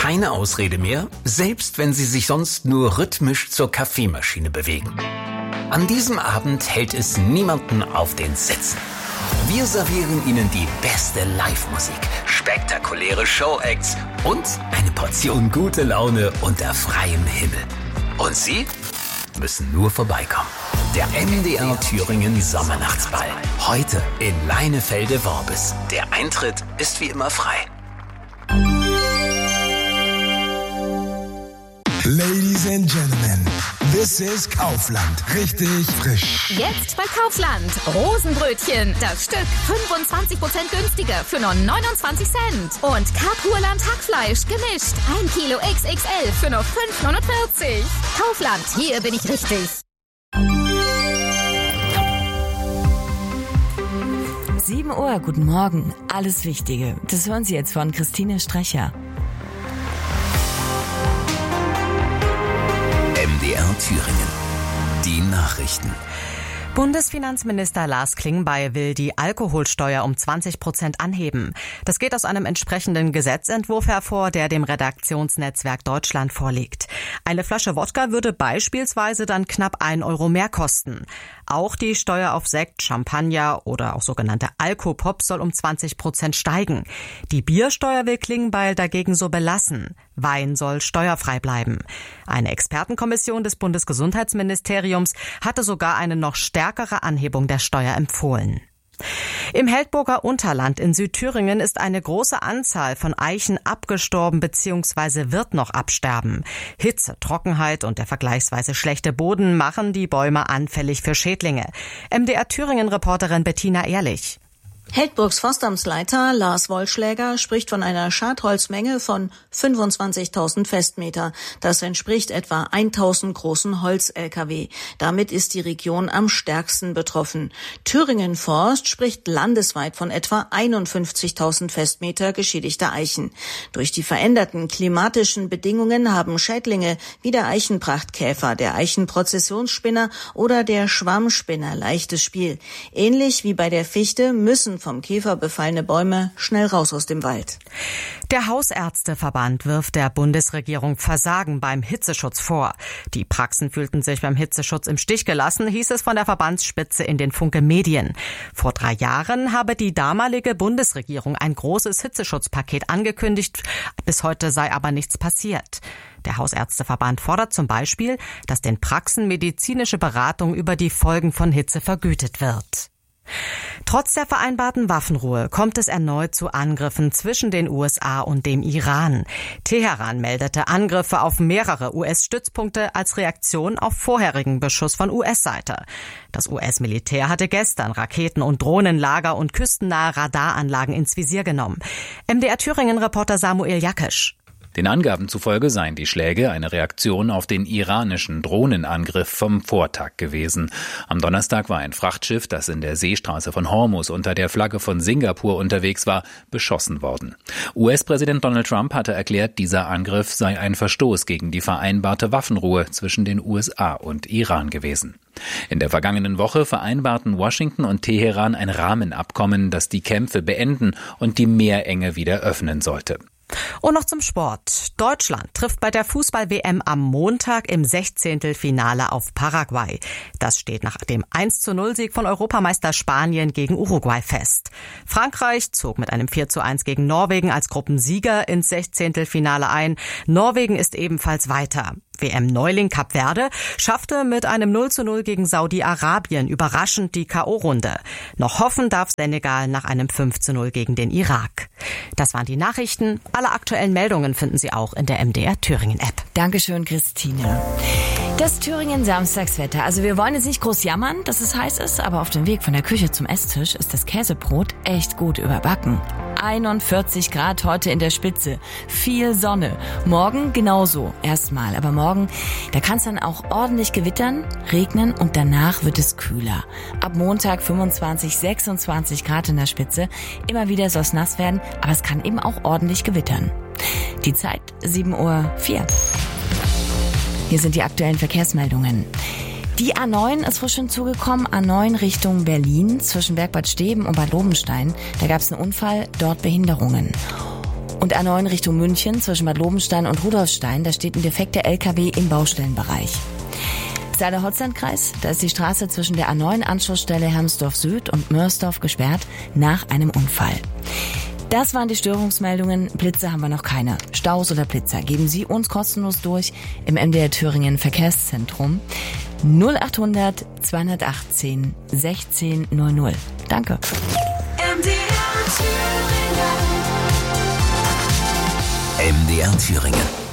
keine Ausrede mehr, selbst wenn Sie sich sonst nur rhythmisch zur Kaffeemaschine bewegen. An diesem Abend hält es niemanden auf den Sitzen. Wir servieren Ihnen die beste Live-Musik, spektakuläre Show-Acts und eine Portion gute Laune unter freiem Himmel. Und Sie müssen nur vorbeikommen. Der MDR Thüringen Sommernachtsball. Heute in Leinefelde-Worbis. Der Eintritt ist wie immer frei. Ladies and Gentlemen, this is Kaufland. Richtig frisch. Jetzt bei Kaufland. Rosenbrötchen. Das Stück 25% günstiger für nur 29 Cent. Und Kapurland Hackfleisch gemischt. 1 Kilo XXL für nur 5,49. Kaufland, hier bin ich richtig. 7 Uhr, guten Morgen. Alles Wichtige. Das hören Sie jetzt von Christine Strecher. MDR Thüringen. Die Nachrichten. Bundesfinanzminister Lars Klingbeil will die Alkoholsteuer um 20% anheben. Das geht aus einem entsprechenden Gesetzentwurf hervor, der dem Redaktionsnetzwerk Deutschland vorliegt. Eine Flasche Wodka würde beispielsweise dann knapp 1 Euro mehr kosten. Auch die Steuer auf Sekt, Champagner oder auch sogenannte Alkopop soll um 20% steigen. Die Biersteuer will Klingbeil dagegen so belassen. Wein soll steuerfrei bleiben. Eine Expertenkommission des Bundesgesundheitsministeriums hatte sogar eine noch stärkere Anhebung der Steuer empfohlen. Im Heldburger Unterland in Südthüringen ist eine große Anzahl von Eichen abgestorben bzw. wird noch absterben. Hitze, Trockenheit und der vergleichsweise schlechte Boden machen die Bäume anfällig für Schädlinge. MDR Thüringen-Reporterin Bettina Ehrlich. Heldburgs Forstamtsleiter Lars Wollschläger spricht von einer Schadholzmenge von 25.000 Festmeter. Das entspricht etwa 1.000 großen Holz-Lkw. Damit ist die Region am stärksten betroffen. Thüringen Forst spricht landesweit von etwa 51.000 Festmeter geschädigter Eichen. Durch die veränderten klimatischen Bedingungen haben Schädlinge wie der Eichenprachtkäfer, der Eichenprozessionsspinner oder der Schwammspinner leichtes Spiel. Ähnlich wie bei der Fichte müssen vom Käfer befallene Bäume schnell raus aus dem Wald. Der Hausärzteverband wirft der Bundesregierung Versagen beim Hitzeschutz vor. Die Praxen fühlten sich beim Hitzeschutz im Stich gelassen, hieß es von der Verbandsspitze in den Funke Medien. Vor 3 Jahren habe die damalige Bundesregierung ein großes Hitzeschutzpaket angekündigt. Bis heute sei aber nichts passiert. Der Hausärzteverband fordert zum Beispiel, dass den Praxen medizinische Beratung über die Folgen von Hitze vergütet wird. Trotz der vereinbarten Waffenruhe kommt es erneut zu Angriffen zwischen den USA und dem Iran. Teheran meldete Angriffe auf mehrere US-Stützpunkte als Reaktion auf vorherigen Beschuss von US-Seite. Das US-Militär hatte gestern Raketen- und Drohnenlager und küstennahe Radaranlagen ins Visier genommen. MDR Thüringen-Reporter Samuel Jakisch. Den Angaben zufolge seien die Schläge eine Reaktion auf den iranischen Drohnenangriff vom Vortag gewesen. Am Donnerstag war ein Frachtschiff, das in der Seestraße von Hormuz unter der Flagge von Singapur unterwegs war, beschossen worden. US-Präsident Donald Trump hatte erklärt, dieser Angriff sei ein Verstoß gegen die vereinbarte Waffenruhe zwischen den USA und Iran gewesen. In der vergangenen Woche vereinbarten Washington und Teheran ein Rahmenabkommen, das die Kämpfe beenden und die Meerenge wieder öffnen sollte. Und noch zum Sport. Deutschland trifft bei der Fußball-WM am Montag im 16. Finale auf Paraguay. Das steht nach dem 1:0-Sieg von Europameister Spanien gegen Uruguay fest. Frankreich zog mit einem 4:1 gegen Norwegen als Gruppensieger ins 16. Finale ein. Norwegen ist ebenfalls weiter. WM-Neuling Kap Verde schaffte mit einem 0:0 gegen Saudi-Arabien überraschend die K.O.-Runde. Noch hoffen darf Senegal nach einem 5:0 gegen den Irak. Das waren die Nachrichten. Alle aktuellen Meldungen finden Sie auch in der MDR Thüringen-App. Dankeschön, Christine. Das Thüringen-Samstagswetter. Also wir wollen jetzt nicht groß jammern, dass es heiß ist, aber auf dem Weg von der Küche zum Esstisch ist das Käsebrot echt gut überbacken. 41 Grad heute in der Spitze. Viel Sonne. Morgen genauso. Erstmal. Aber morgen, da kann es dann auch ordentlich gewittern, regnen und danach wird es kühler. Ab Montag 25, 26 Grad in der Spitze. Immer wieder soll es nass werden, aber es kann eben auch ordentlich gewittern. Die Zeit 7:04 Uhr. Hier sind die aktuellen Verkehrsmeldungen. Die A9 ist frisch hinzugekommen, A9 Richtung Berlin, zwischen Bergbad Steben und Bad Lobenstein. Da gab es einen Unfall, dort Behinderungen. Und A9 Richtung München zwischen Bad Lobenstein und Rudolfstein, da steht ein defekter LKW im Baustellenbereich. Saale-Holzland-Kreis, da ist die Straße zwischen der A9-Anschlussstelle Hermsdorf Süd und Mörsdorf gesperrt nach einem Unfall. Das waren die Störungsmeldungen. Blitze haben wir noch keine. Staus oder Blitzer geben Sie uns kostenlos durch im MDR Thüringen Verkehrszentrum 0800 218 1600. Danke. MDR Thüringen.